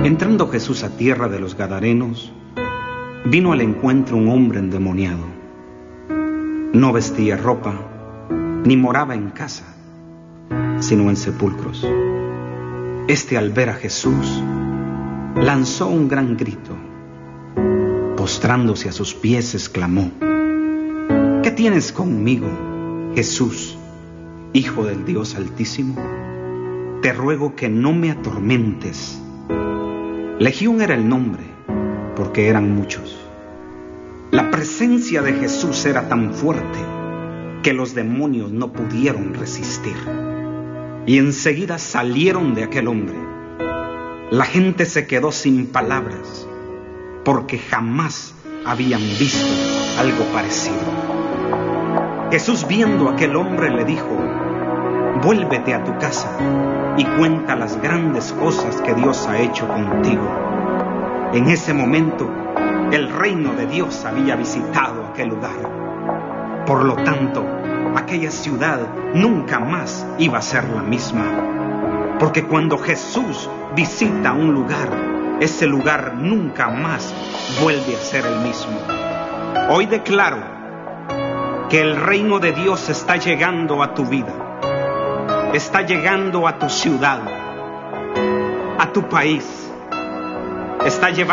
Entrando Jesús a tierra de los Gadarenos, vino al encuentro un hombre endemoniado. No vestía ropa, ni moraba en casa, sino en sepulcros. Este, al ver a Jesús, lanzó un gran grito. Postrándose a sus pies, exclamó: ¿Qué tienes conmigo, Jesús, Hijo del Dios Altísimo? Te ruego que no me atormentes. Legión era el nombre, porque eran muchos. La presencia de Jesús era tan fuerte que los demonios no pudieron resistir, y enseguida salieron de aquel hombre. La gente se quedó sin palabras, porque jamás habían visto algo parecido. Jesús, viendo a aquel hombre, le dijo: vuélvete a tu casa y cuenta las grandes cosas que Dios ha hecho contigo. En ese momento, el reino de Dios había visitado aquel lugar. Por lo tanto, aquella ciudad nunca más iba a ser la misma. Porque cuando Jesús visita un lugar, ese lugar nunca más vuelve a ser el mismo. Hoy declaro que el reino de Dios está llegando a tu vida, está llegando a tu ciudad, a tu país, está llevando